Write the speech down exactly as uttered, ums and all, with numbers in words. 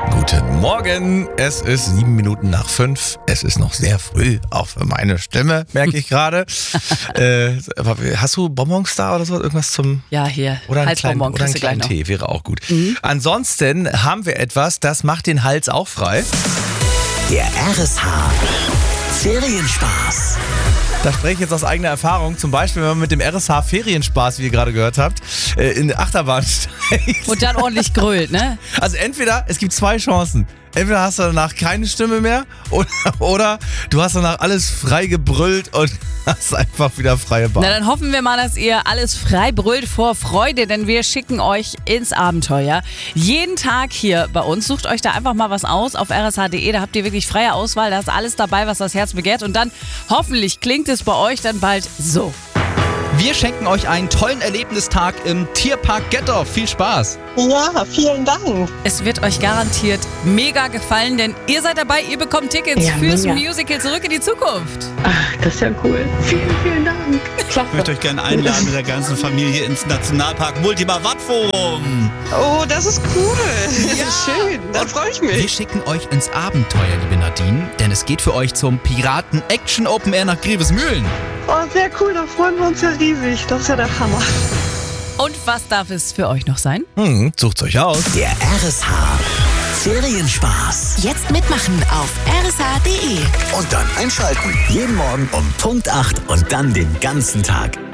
Guten Morgen, es ist sieben Minuten nach fünf. Es ist noch sehr früh, auch für meine Stimme, merke ich gerade. äh, hast du Bonbons da oder so? Irgendwas zum... Ja, hier, Oder einen kleinen, Halsbonbon oder einen kriegst du gleich kleinen noch. Tee, wäre auch gut. Mhm. Ansonsten haben wir etwas, das macht den Hals auch frei. Der R S H Ferienspaß. Da spreche ich jetzt aus eigener Erfahrung. Zum Beispiel, wenn man mit dem R S H Ferienspaß, wie ihr gerade gehört habt, in die Achterbahn steigt. Und dann ordentlich grölt, ne? Also entweder, es gibt zwei Chancen. Entweder hast du danach keine Stimme mehr oder, oder du hast danach alles frei gebrüllt und hast einfach wieder freie Bahn. Na, dann hoffen wir mal, dass ihr alles frei brüllt vor Freude, denn wir schicken euch ins Abenteuer. Jeden Tag hier bei uns. Sucht euch da einfach mal was aus auf r s h punkt d e. Da habt ihr wirklich freie Auswahl. Da ist alles dabei, was das Herz begehrt. Und dann hoffentlich klingt es bei euch dann bald so. Wir schenken euch einen tollen Erlebnistag im Tierpark Gettorf. Viel Spaß! Ja, vielen Dank. Es wird euch garantiert mega gefallen, denn ihr seid dabei, ihr bekommt Tickets Ja, fürs mega. Musical Zurück in die Zukunft. Ach, das ist ja cool. Vielen, vielen Dank. Klasse. Ich möchte euch gerne einladen mit der ganzen Familie ins Nationalpark Multimar Wattforum. Oh, das ist cool. Ja. Schön, da freue ich Wir mich. schicken euch ins Abenteuer, liebe Nadine, denn es geht für euch zum Piraten Action Open Air nach Grevesmühlen. Oh, sehr cool, da freuen wir uns ja riesig. Das ist ja der Hammer. Und was darf es für euch noch sein? Hm, sucht's euch aus. Der R S H Ferienspaß. Jetzt mitmachen auf r s h punkt d e. Und dann einschalten. Jeden Morgen um Punkt acht und dann den ganzen Tag.